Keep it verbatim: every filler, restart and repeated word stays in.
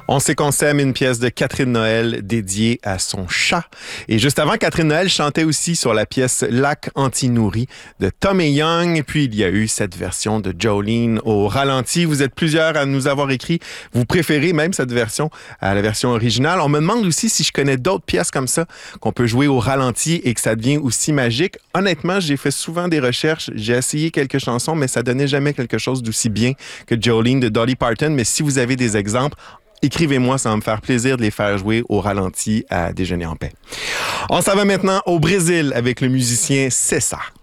On sait qu'on s'aime, une pièce de Catherine Noël dédiée à son chat. Et juste avant, Catherine Noël chantait aussi sur la pièce Lac anti-nourri de Tommy Young. Et puis, il y a eu cette version de Jolene au ralenti. Vous êtes plusieurs à nous avoir écrit. Vous préférez même cette version à la version originale. On me demande aussi si je connais d'autres pièces comme ça qu'on peut jouer au ralenti et que ça devient aussi magique. Honnêtement, j'ai fait souvent des recherches. J'ai essayé quelques chansons, mais ça donnait jamais quelque chose d'aussi bien que Jolene de Dolly Parton. Mais si vous avez des exemples, écrivez-moi, ça va me faire plaisir de les faire jouer au ralenti à Déjeuner en paix. On s'en va maintenant au Brésil avec le musicien César.